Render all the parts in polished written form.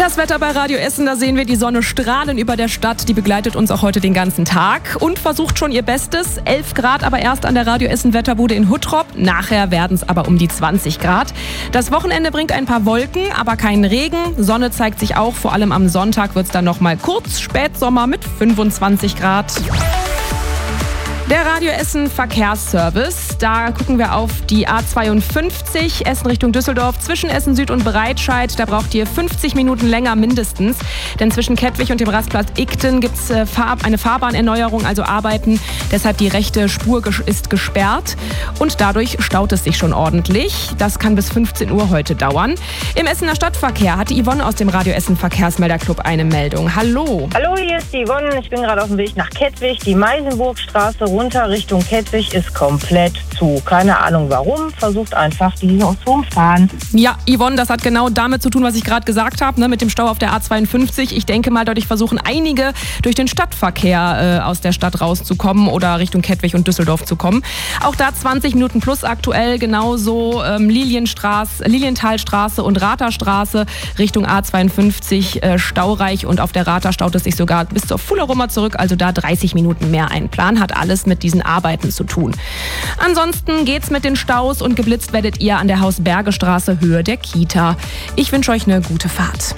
Das Wetter bei Radio Essen, da sehen wir die Sonne strahlen über der Stadt. Die begleitet uns auch heute den ganzen Tag und versucht schon ihr Bestes. 11 Grad aber erst an der Radio Essen Wetterbude in Huttrop. Nachher werden es aber um die 20 Grad. Das Wochenende bringt ein paar Wolken, aber keinen Regen. Sonne zeigt sich auch, vor allem am Sonntag wird es dann nochmal kurz Spätsommer mit 25 Grad. Der Radio Essen Verkehrsservice, da gucken wir auf die A52 Essen Richtung Düsseldorf zwischen Essen Süd und Breitscheid. Da braucht ihr 50 Minuten länger mindestens, denn zwischen Kettwig und dem Rastplatz Igten gibt es eine Fahrbahnerneuerung, also Arbeiten. Deshalb die rechte Spur ist gesperrt und dadurch staut es sich schon ordentlich. Das kann bis 15 Uhr heute dauern. Im Essener Stadtverkehr hatte Yvonne aus dem Radio Essen Verkehrsmelderclub eine Meldung. Hallo. Hallo, hier ist die Yvonne. Ich bin gerade auf dem Weg nach Kettwig. Die Meisenburgstraße runter Richtung Kettwig ist komplett zu. Keine Ahnung warum. Versucht einfach, die hier zu umfahren. Ja, Yvonne, das hat genau damit zu tun, was ich gerade gesagt habe, ne, mit dem Stau auf der A52. Ich denke mal, dadurch versuchen einige durch den Stadtverkehr aus der Stadt rauszukommen oder Richtung Kettwig und Düsseldorf zu kommen. Auch da 20 Minuten plus aktuell, genauso Lilienthalstraße und Ratherstraße Richtung A52 staureich und auf der Rather staut es sich sogar bis zur Fullerummer zurück, also da 30 Minuten mehr einplanen, hat alles mit diesen Arbeiten zu tun. Ansonsten geht's mit den Staus und geblitzt werdet ihr an der Hausbergestraße Höhe der Kita. Ich wünsche euch eine gute Fahrt.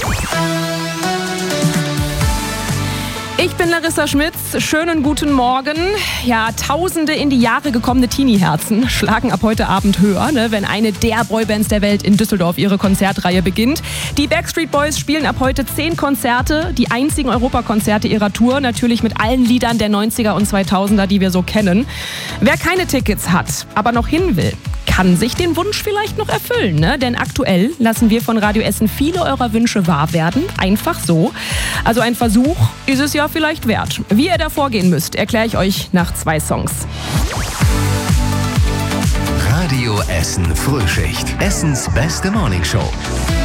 Ich bin Larissa Schmitz. Schönen guten Morgen. Ja, tausende in die Jahre gekommene Teenie-Herzen schlagen ab heute Abend höher, ne, wenn eine der Boybands der Welt in Düsseldorf ihre Konzertreihe beginnt. Die Backstreet Boys spielen ab heute 10 Konzerte, die einzigen Europakonzerte ihrer Tour, natürlich mit allen Liedern der 90er und 2000er, die wir so kennen. Wer keine Tickets hat, aber noch hin will, kann sich den Wunsch vielleicht noch erfüllen, ne? Denn aktuell lassen wir von Radio Essen viele eurer Wünsche wahr werden. Einfach so. Also ein Versuch ist es ja vielleicht wert. Wie ihr da vorgehen müsst, erkläre ich euch nach 2 Songs. Radio Essen Frühschicht. Essens beste Morningshow.